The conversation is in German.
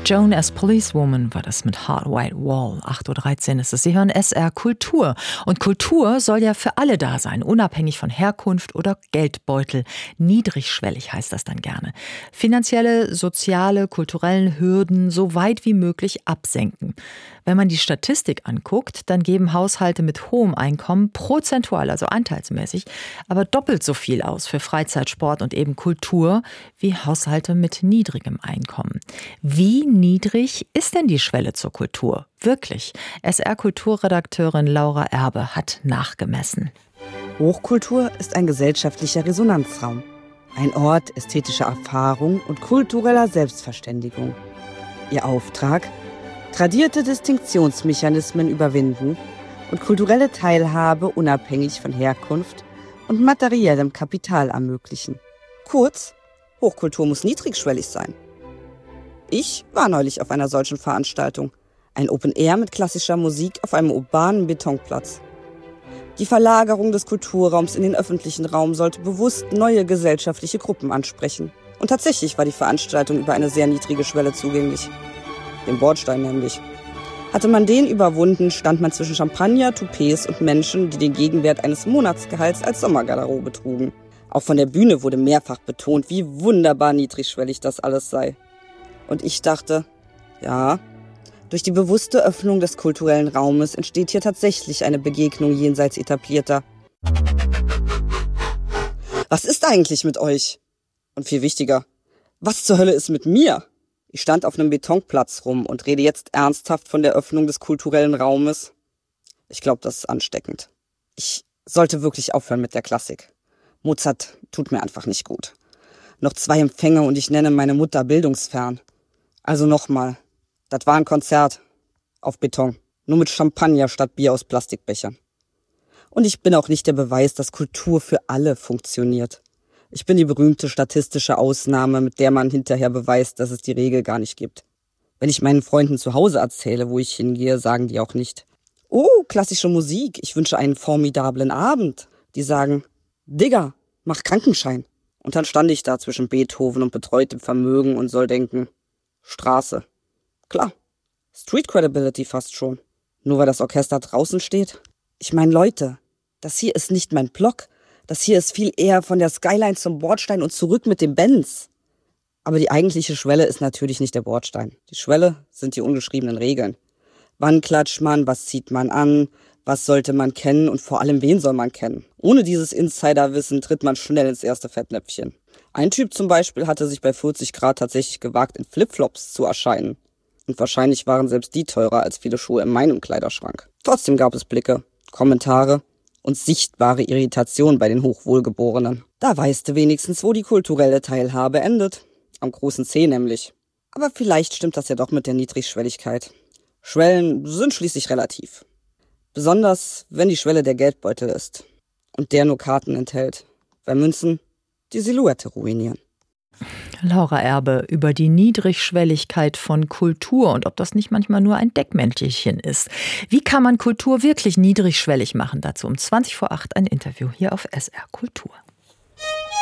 Joan as Policewoman war das mit Hard White Wall. 8.13 Uhr ist es. Sie hören SR Kultur. Und Kultur soll ja für alle da sein, unabhängig von Herkunft oder Geldbeutel. Niedrigschwellig heißt das dann gerne. Finanzielle, soziale, kulturellen Hürden so weit wie möglich absenken. Wenn man die Statistik anguckt, dann geben Haushalte mit hohem Einkommen prozentual, also anteilsmäßig, aber doppelt so viel aus für Freizeit, Sport und eben Kultur wie Haushalte mit niedrigem Einkommen. Wie niedrig ist denn die Schwelle zur Kultur? Wirklich. SR-Kulturredakteurin Laura Erbe hat nachgemessen. Hochkultur ist ein gesellschaftlicher Resonanzraum. Ein Ort ästhetischer Erfahrung und kultureller Selbstverständigung. Ihr Auftrag? Tradierte Distinktionsmechanismen überwinden und kulturelle Teilhabe unabhängig von Herkunft und materiellem Kapital ermöglichen. Kurz, Hochkultur muss niedrigschwellig sein. Ich war neulich auf einer solchen Veranstaltung. Ein Open Air mit klassischer Musik auf einem urbanen Betonplatz. Die Verlagerung des Kulturraums in den öffentlichen Raum sollte bewusst neue gesellschaftliche Gruppen ansprechen. Und tatsächlich war die Veranstaltung über eine sehr niedrige Schwelle zugänglich. Den Bordstein nämlich. Hatte man den überwunden, stand man zwischen Champagner, Toupets und Menschen, die den Gegenwert eines Monatsgehalts als Sommergarderobe trugen. Auch von der Bühne wurde mehrfach betont, wie wunderbar niedrigschwellig das alles sei. Und ich dachte, ja, durch die bewusste Öffnung des kulturellen Raumes entsteht hier tatsächlich eine Begegnung jenseits etablierter. Was ist eigentlich mit euch? Und viel wichtiger, was zur Hölle ist mit mir? Ich stand auf einem Betonplatz rum und rede jetzt ernsthaft von der Öffnung des kulturellen Raumes. Ich glaube, das ist ansteckend. Ich sollte wirklich aufhören mit der Klassik. Mozart tut mir einfach nicht gut. Noch 2 Empfänge und ich nenne meine Mutter bildungsfern. Also nochmal, das war ein Konzert auf Beton, nur mit Champagner statt Bier aus Plastikbechern. Und ich bin auch nicht der Beweis, dass Kultur für alle funktioniert. Ich bin die berühmte statistische Ausnahme, mit der man hinterher beweist, dass es die Regel gar nicht gibt. Wenn ich meinen Freunden zu Hause erzähle, wo ich hingehe, sagen die auch nicht: Oh, klassische Musik, ich wünsche einen formidablen Abend. Die sagen: Digga, mach Krankenschein. Und dann stand ich da zwischen Beethoven und betreutem Vermögen und soll denken: Straße. Klar, Street Credibility fast schon. Nur weil das Orchester draußen steht. Ich meine, Leute, das hier ist nicht mein Block. Das hier ist viel eher von der Skyline zum Bordstein und zurück mit dem Benz. Aber die eigentliche Schwelle ist natürlich nicht der Bordstein. Die Schwelle sind die ungeschriebenen Regeln. Wann klatscht man, was zieht man an, was sollte man kennen und vor allem wen soll man kennen. Ohne dieses Insiderwissen tritt man schnell ins erste Fettnäpfchen. Ein Typ zum Beispiel hatte sich bei 40 Grad tatsächlich gewagt, in Flipflops zu erscheinen. Und wahrscheinlich waren selbst die teurer als viele Schuhe in meinem Kleiderschrank. Trotzdem gab es Blicke, Kommentare und sichtbare Irritation bei den Hochwohlgeborenen. Da weißt du wenigstens, wo die kulturelle Teilhabe endet. Am großen C nämlich. Aber vielleicht stimmt das ja doch mit der Niedrigschwelligkeit. Schwellen sind schließlich relativ. Besonders, wenn die Schwelle der Geldbeutel ist und der nur Karten enthält, weil Münzen die Silhouette ruinieren. Laura Erbe über die Niedrigschwelligkeit von Kultur und ob das nicht manchmal nur ein Deckmäntelchen ist. Wie kann man Kultur wirklich niedrigschwellig machen? Dazu um 7:20 ein Interview hier auf SR Kultur.